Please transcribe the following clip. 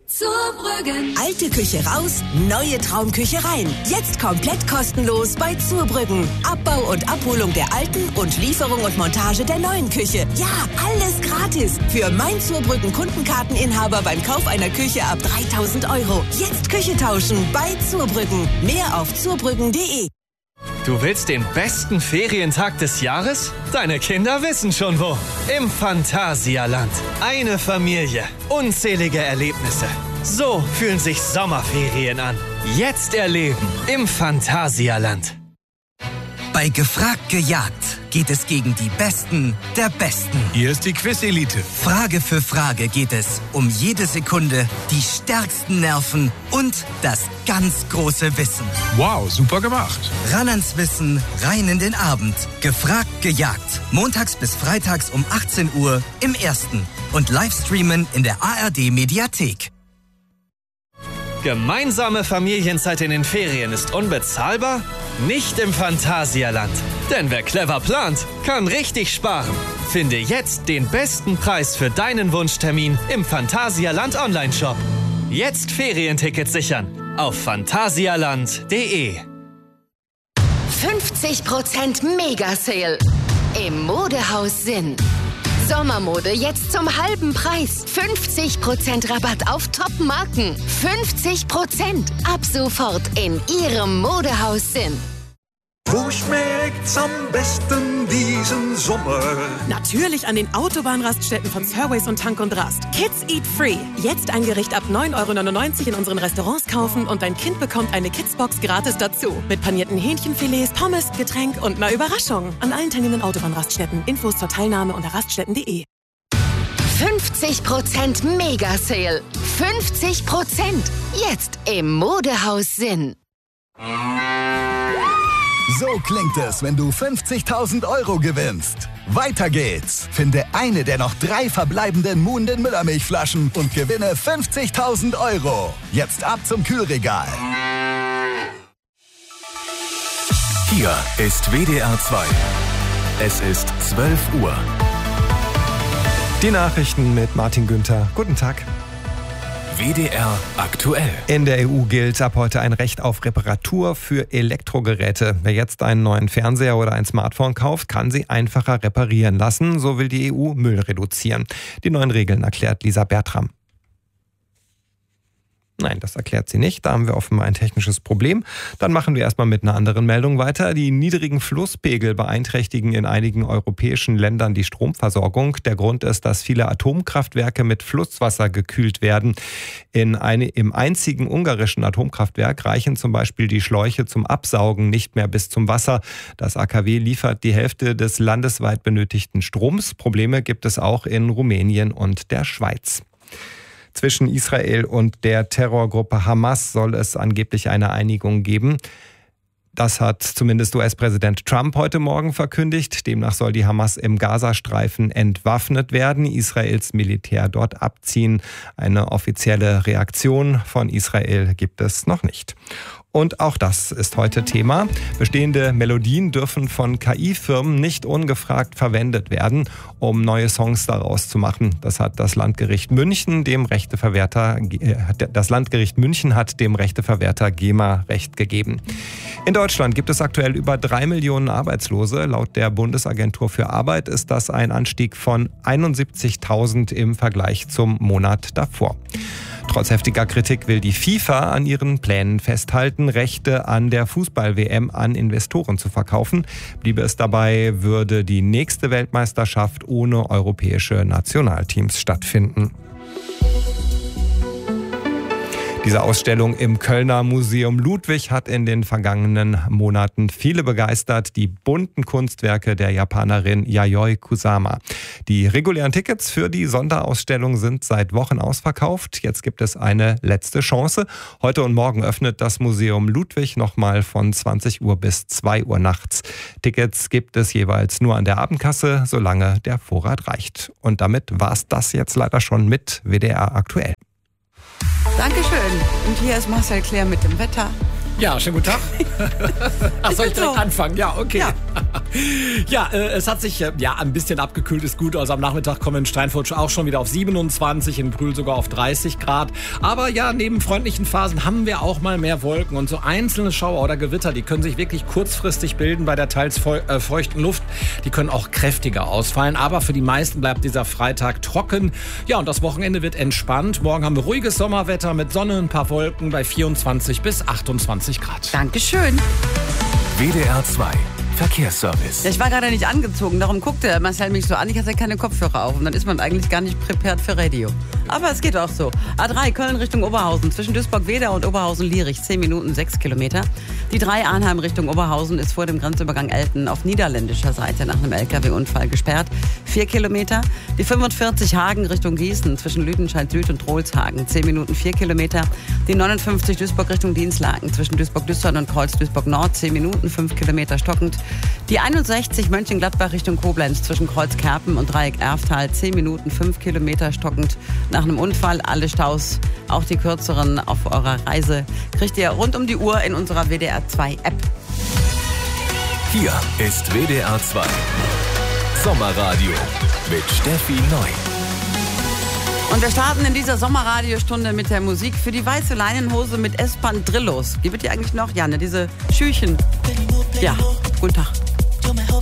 Zurbrüggen. Alte Küche raus, neue Traumküche rein. Jetzt komplett kostenlos bei Zurbrüggen. Abbau und Abholung der alten und Lieferung und Montage der neuen Küche. Ja, alles gratis. Für mein Zurbrüggen Kundenkarteninhaber beim Kauf einer Küche ab 3.000 €. Jetzt Küche tauschen bei Zurbrüggen. Mehr auf zurbrüggen.de. Du willst den besten Ferientag des Jahres? Deine Kinder wissen schon wo. Im Phantasialand. Eine Familie. Unzählige Erlebnisse. So fühlen sich Sommerferien an. Jetzt erleben im Phantasialand. Bei Gefragt gejagt geht es gegen die Besten der Besten. Hier ist die Quiz-Elite. Frage für Frage geht es um jede Sekunde, die stärksten Nerven und das ganz große Wissen. Wow, super gemacht. Ran ans Wissen, rein in den Abend. Gefragt gejagt. Montags bis freitags um 18 Uhr im Ersten. Und Livestreamen in der ARD-Mediathek. Gemeinsame Familienzeit in den Ferien ist unbezahlbar? Nicht im Phantasialand. Denn wer clever plant, kann richtig sparen. Finde jetzt den besten Preis für deinen Wunschtermin im Phantasialand Online-Shop. Jetzt Ferientickets sichern auf phantasialand.de. 50% Mega-Sale im Modehaus Sinn. Sommermode jetzt zum halben Preis. 50% Rabatt auf Top-Marken. 50% ab sofort in Ihrem Modehaus Sinn. Wo schmeckt's am besten diesen Sommer? Natürlich an den Autobahnraststätten von Surways und Tank und Rast. Kids Eat Free. Jetzt ein Gericht ab 9,99 € in unseren Restaurants kaufen und dein Kind bekommt eine Kidsbox gratis dazu. Mit panierten Hähnchenfilets, Pommes, Getränk und einer Überraschung. An allen teilnehmenden Autobahnraststätten. Infos zur Teilnahme unter raststätten.de. 50% Mega-Sale. 50% jetzt im Modehaus Sinn. So klingt es, wenn du 50.000 € gewinnst. Weiter geht's. Finde eine der noch 3 verbleibenden Muhnden Müllermilchflaschen und gewinne 50.000 €. Jetzt ab zum Kühlregal. Hier ist WDR 2. Es ist 12 Uhr. Die Nachrichten mit Martin Günther. Guten Tag. WDR aktuell. In der EU gilt ab heute ein Recht auf Reparatur für Elektrogeräte. Wer jetzt einen neuen Fernseher oder ein Smartphone kauft, kann sie einfacher reparieren lassen. So will die EU Müll reduzieren. Die neuen Regeln erklärt Lisa Bertram. Nein, das erklärt sie nicht. Da haben wir offenbar ein technisches Problem. Dann machen wir erstmal mit einer anderen Meldung weiter. Die niedrigen Flusspegel beeinträchtigen in einigen europäischen Ländern die Stromversorgung. Der Grund ist, dass viele Atomkraftwerke mit Flusswasser gekühlt werden. Im einzigen ungarischen Atomkraftwerk reichen zum Beispiel die Schläuche zum Absaugen nicht mehr bis zum Wasser. Das AKW liefert die Hälfte des landesweit benötigten Stroms. Probleme gibt es auch in Rumänien und der Schweiz. Zwischen Israel und der Terrorgruppe Hamas soll es angeblich eine Einigung geben. Das hat zumindest US-Präsident Trump heute Morgen verkündigt. Demnach soll die Hamas im Gazastreifen entwaffnet werden, Israels Militär dort abziehen. Eine offizielle Reaktion von Israel gibt es noch nicht. Und auch das ist heute Thema. Bestehende Melodien dürfen von KI-Firmen nicht ungefragt verwendet werden, um neue Songs daraus zu machen. Das hat das Landgericht München dem Rechteverwerter GEMA Recht gegeben. In Deutschland gibt es aktuell über 3 Millionen Arbeitslose. Laut der Bundesagentur für Arbeit ist das ein Anstieg von 71.000 im Vergleich zum Monat davor. Trotz heftiger Kritik will die FIFA an ihren Plänen festhalten, Rechte an der Fußball-WM an Investoren zu verkaufen. Bliebe es dabei, würde die nächste Weltmeisterschaft ohne europäische Nationalteams stattfinden. Diese Ausstellung im Kölner Museum Ludwig hat in den vergangenen Monaten viele begeistert. Die bunten Kunstwerke der Japanerin Yayoi Kusama. Die regulären Tickets für die Sonderausstellung sind seit Wochen ausverkauft. Jetzt gibt es eine letzte Chance. Heute und morgen öffnet das Museum Ludwig nochmal von 20 Uhr bis 2 Uhr nachts. Tickets gibt es jeweils nur an der Abendkasse, solange der Vorrat reicht. Und damit war es das jetzt leider schon mit WDR aktuell. Dankeschön. Und hier ist Marcel Claire mit dem Wetter. Ja, schönen guten Tag. Ach, soll ich direkt anfangen? Ja, okay. Ja, es hat sich ein bisschen abgekühlt, ist gut. Also am Nachmittag kommen in Steinfurt auch schon wieder auf 27, in Brühl sogar auf 30 Grad. Aber ja, neben freundlichen Phasen haben wir auch mal mehr Wolken. Und so einzelne Schauer oder Gewitter, die können sich wirklich kurzfristig bilden bei der teils feuchten Luft. Die können auch kräftiger ausfallen. Aber für die meisten bleibt dieser Freitag trocken. Ja, und das Wochenende wird entspannt. Morgen haben wir ruhiges Sommerwetter mit Sonne, ein paar Wolken bei 24 bis 28 Grad. Dankeschön. WDR 2 Verkehrsservice. Ja, ich war gerade nicht angezogen, darum guckte Marcel mich so an. Ich hatte keine Kopfhörer auf und dann ist man eigentlich gar nicht prepared für Radio. Aber es geht auch so. A3 Köln Richtung Oberhausen, zwischen Duisburg-Wedau und Oberhausen-Lierich, 10 Minuten, 6 Kilometer. Die 3 Arnheim Richtung Oberhausen ist vor dem Grenzübergang Elten auf niederländischer Seite nach einem LKW-Unfall gesperrt, 4 Kilometer. Die 45 Hagen Richtung Gießen, zwischen Lüdenscheid Süd und Trohlshagen, 10 Minuten, 4 Kilometer. Die 59 Duisburg Richtung Dienstlaken, zwischen Duisburg-Düstern und Kreuz-Duisburg-Nord, 10 Minuten, 5 Kilometer stockend. Die 61 Mönchengladbach Richtung Koblenz, zwischen Kreuz-Kerpen und Dreieck-Erftal, 10 Minuten, 5 Kilometer stockend. Nach einem Unfall, alle Staus, auch die kürzeren auf eurer Reise, kriegt ihr rund um die Uhr in unserer WDR 2 App. Hier ist WDR 2 Sommerradio mit Steffi Neu. Und wir starten in dieser Sommerradiostunde mit der Musik für die weiße Leinenhose mit Espandrillos. Gibt es die eigentlich noch? Ja, ne, diese Schüchen. Ja, guten Tag.